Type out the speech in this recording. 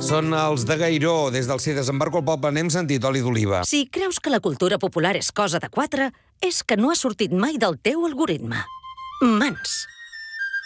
Són els de Gairó. Des del Si desembarco al poble n'hem sentit oli d'oliva. Si creus que la cultura popular és cosa de quatre, és que no ha sortit mai del teu algoritme. Mans.